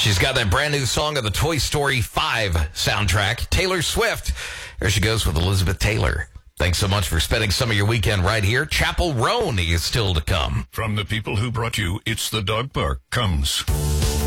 She's got that brand new song of the Toy Story 5 soundtrack, Taylor Swift. There she goes with Elizabeth Taylor. Thanks so much for spending some of your weekend right here. Chapel Roan is still to come. From the people who brought you It's the Dog Park comes